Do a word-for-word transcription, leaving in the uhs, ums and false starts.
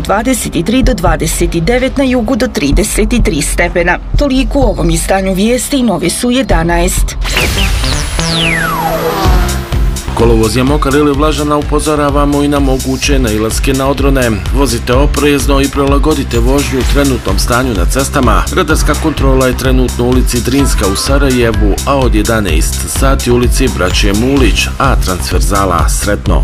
dvadeset tri do dvadeset devet, na jugu do trideset tri stepena. Toliko u ovom izdanju vijesti i nove su jedanaest. Kolovoz je mokar ili vlažan, a upozoravamo i na moguće nailaske na odrone. Vozite oprezno i prilagodite vožnju u trenutnom stanju na cestama. Radarska kontrola je trenutno u ulici Drinska u Sarajevu, a od jedanaest sati u ulici Braće Mulić, a transverzala Sretno.